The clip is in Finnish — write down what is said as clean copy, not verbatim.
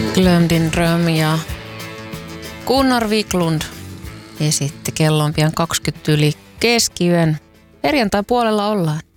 Glömdin Dröm ja Gunnar Wiklund esitti. Kello on pian 20 yli keskiyön. Perjantai puolella ollaan.